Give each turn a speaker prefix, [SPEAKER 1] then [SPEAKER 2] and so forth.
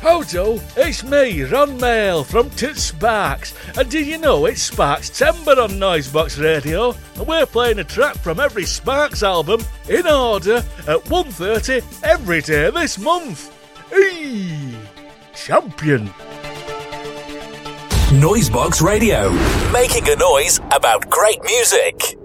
[SPEAKER 1] Joe, it's me, Ron Mail from Tits Sparks, and did you know it's Sparks Timber on Noisebox Radio, and we're playing a track from every Sparks album in order at 1:30 every day this month. Eee! Champion!
[SPEAKER 2] Noisebox Radio, making a noise about great music.